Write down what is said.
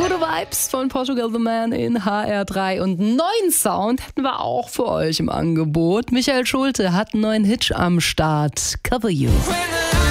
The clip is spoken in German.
Gute Vibes von Portugal The Man in HR3 und neuen Sound hätten wir auch für euch im Angebot. Michael Schulte hat einen neuen Hit am Start. Cover You.